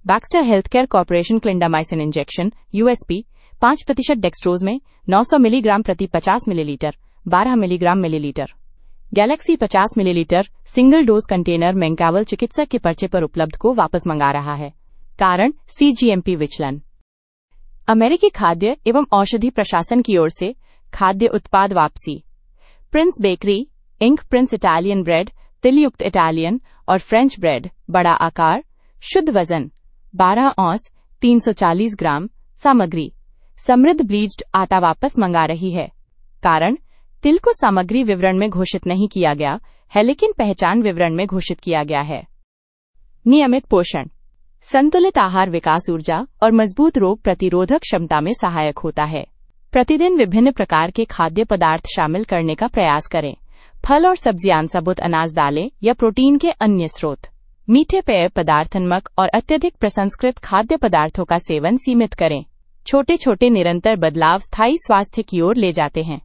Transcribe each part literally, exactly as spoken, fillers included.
Baxter healthcare corporation clindamycin injection USP पाँच प्रतिशत dextrose में नौ सौ मिलीग्राम प्रति पचास मिलीलीटर बारह मिलीग्राम मिलीलीटर। गैलेक्सी पचास मिलीलीटर सिंगल डोज कंटेनर मैंकावल चिकित्सक के पर्चे पर उपलब्ध को वापस मंगा रहा है। कारण सीजीएमपी विचलन। अमेरिकी खाद्य एवं औषधि प्रशासन की ओर से खाद्य उत्पाद वापसी। Prince bakery ink Prince Italian bread तिलयुक्त Italian और फ्रेंच ब्रेड बड़ा आकार शुद्ध वजन बारह औंस तीन सौ चालीस ग्राम। सामग्री समृद्ध ब्लीच्ड आटा वापस मंगा रही है। कारण तिल को सामग्री विवरण में घोषित नहीं किया गया है, लेकिन पहचान विवरण में घोषित किया गया है। नियमित पोषण संतुलित आहार विकास ऊर्जा और मजबूत रोग प्रतिरोधक क्षमता में सहायक होता है। प्रतिदिन विभिन्न प्रकार के खाद्य पदार्थ शामिल करने का प्रयास करें। फल और सब्जियां, साबुत अनाज, दालें या प्रोटीन के अन्य स्रोत। मीठे पेय पदार्थ, नमक और अत्यधिक प्रसंस्कृत खाद्य पदार्थों का सेवन सीमित करें। छोटे छोटे निरंतर बदलाव स्थायी स्वास्थ्य की ओर ले जाते हैं।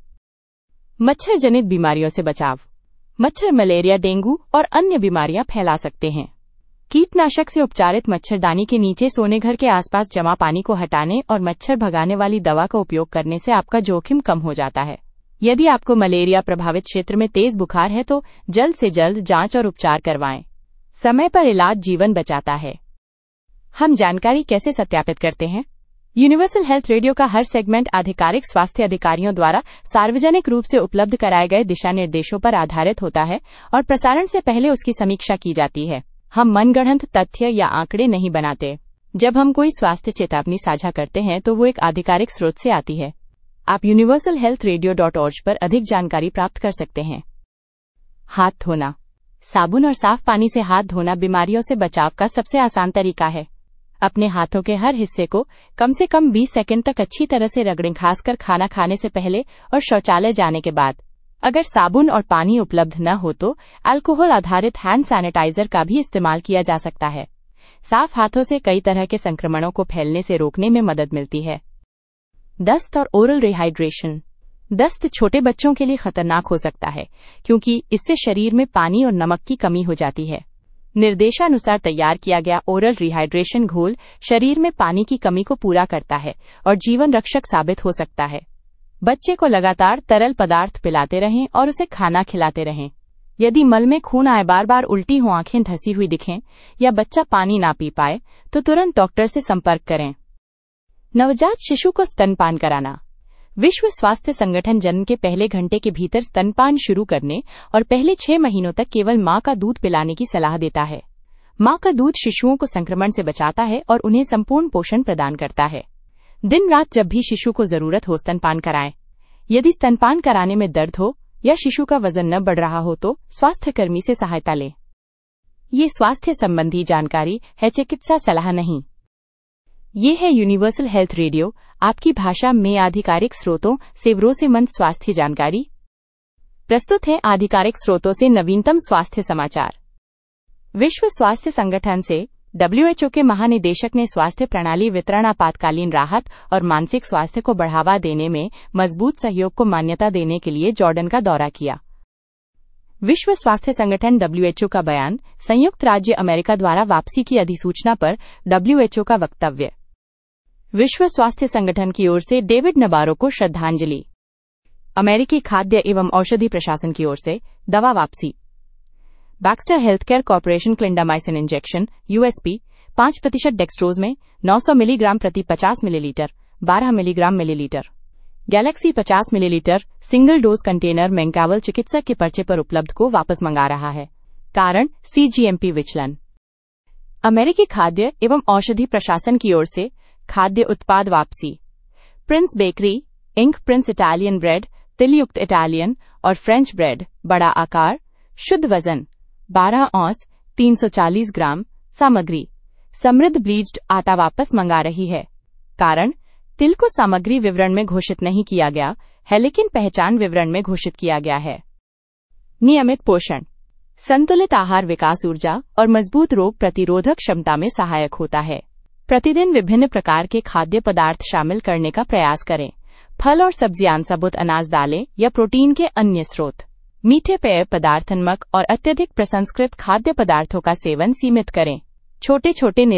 मच्छर जनित बीमारियों से बचाव। मच्छर मलेरिया, डेंगू और अन्य बीमारियां फैला सकते हैं। कीटनाशक से उपचारित मच्छरदानी के नीचे सोने घर के आसपास जमा पानी को हटाने और मच्छर भगाने वाली दवा का उपयोग करने से आपका जोखिम कम हो जाता है। यदि आपको मलेरिया प्रभावित क्षेत्र में तेज बुखार है तो जल्द से जल्द जांच और उपचार करवाएं। समय पर इलाज जीवन बचाता है। हम जानकारी कैसे सत्यापित करते हैं? यूनिवर्सल हेल्थ रेडियो का हर सेगमेंट आधिकारिक स्वास्थ्य अधिकारियों द्वारा सार्वजनिक रूप से उपलब्ध कराए गए दिशा निर्देशों पर आधारित होता है और प्रसारण से पहले उसकी समीक्षा की जाती है। हम मनगढ़ंत तथ्य या आंकड़े नहीं बनाते। जब हम कोई स्वास्थ्य चेतावनी साझा करते हैं तो वो एक आधिकारिक स्रोत से आती है। आप universal health radio dot ORG पर अधिक जानकारी प्राप्त कर सकते हैं। हाथ धोना। साबुन और साफ पानी से हाथ धोना बीमारियों से बचाव का सबसे आसान तरीका है। अपने हाथों के हर हिस्से को कम से कम बीस सेकंड तक अच्छी तरह से रगड़ें, खासकर खाना खाने से पहले और शौचालय जाने के बाद। अगर साबुन और पानी उपलब्ध न हो तो अल्कोहल आधारित हैंड सैनिटाइजर का भी इस्तेमाल किया जा सकता है। साफ हाथों से कई तरह के संक्रमणों को फैलने से रोकने में मदद मिलती है। दस्त और ओरल रिहाइड्रेशन। दस्त छोटे बच्चों के लिए खतरनाक हो सकता है क्योंकि इससे शरीर में पानी और नमक की कमी हो जाती है। निर्देशानुसार तैयार किया गया ओरल रिहाइड्रेशन घोल शरीर में पानी की कमी को पूरा करता है और जीवन रक्षक साबित हो सकता है। बच्चे को लगातार तरल पदार्थ पिलाते रहें और उसे खाना खिलाते रहें। यदि मल में खून आए, बार बार उल्टी हो, आंखें धसी हुई दिखें या बच्चा पानी ना पी पाए तो तुरंत डॉक्टर से संपर्क करें। नवजात शिशु को स्तनपान कराना। विश्व स्वास्थ्य संगठन जन्म के पहले घंटे के भीतर स्तनपान शुरू करने और पहले छह महीनों तक केवल मां का दूध पिलाने की सलाह देता है। मां का दूध शिशुओं को संक्रमण से बचाता है और उन्हें संपूर्ण पोषण प्रदान करता है। दिन रात जब भी शिशु को जरूरत हो स्तनपान कराएं। यदि स्तनपान कराने में दर्द हो या शिशु का वजन न बढ़ रहा हो तो स्वास्थ्य कर्मी से सहायता लें। ये स्वास्थ्य संबंधी जानकारी है, चिकित्सा सलाह नहीं। ये है यूनिवर्सल हेल्थ रेडियो, आपकी भाषा में आधिकारिक स्रोतों से भरोसेमंद स्वास्थ्य जानकारी। प्रस्तुत है आधिकारिक स्रोतों से नवीनतम स्वास्थ्य समाचार। विश्व स्वास्थ्य संगठन से डब्ल्यू एच ओ के महानिदेशक ने स्वास्थ्य प्रणाली वितरण, आपातकालीन राहत और मानसिक स्वास्थ्य को बढ़ावा देने में मजबूत सहयोग को मान्यता देने के लिए जॉर्डन का दौरा किया। विश्व स्वास्थ्य संगठन डब्ल्यू एच ओ का बयान, संयुक्त राज्य अमेरिका द्वारा वापसी की अधिसूचना पर डब्ल्यू एच ओ का वक्तव्य। विश्व स्वास्थ्य संगठन की ओर से डेविड नबारो को श्रद्धांजलि। अमेरिकी खाद्य एवं औषधि प्रशासन की ओर से दवा वापसी। Baxter healthcare corporation clindamycin injection USP पाँच प्रतिशत डेक्सट्रोज में नौ सौ मिलीग्राम प्रति पचास मिलीलीटर बारह मिलीग्राम मिलीलीटर। गैलेक्सी पचास मिलीलीटर सिंगल डोज कंटेनर मैंकावल चिकित्सक के पर्चे पर उपलब्ध को वापस मंगा रहा है। कारण सीजीएमपी विचलन। अमेरिकी खाद्य एवं औषधि प्रशासन की ओर से खाद्य उत्पाद वापसी। Prince bakery ink Prince Italian bread तिलयुक्त Italian और फ्रेंच ब्रेड बड़ा आकार शुद्ध वजन बारह औंस तीन सौ चालीस ग्राम। सामग्री समृद्ध ब्लीच्ड आटा वापस मंगा रही है। कारण तिल को सामग्री विवरण में घोषित नहीं किया गया है, लेकिन पहचान विवरण में घोषित किया गया है। नियमित पोषण संतुलित आहार विकास ऊर्जा और मजबूत रोग प्रतिरोधक क्षमता में सहायक होता है। प्रतिदिन विभिन्न प्रकार के खाद्य पदार्थ शामिल करने का प्रयास करें। फल और सब्जियां, साबुत अनाज, दालें या प्रोटीन के अन्य स्रोत। मीठे पेय पदार्थ, नमक और अत्यधिक प्रसंस्कृत खाद्य पदार्थों का सेवन सीमित करें। छोटे छोटे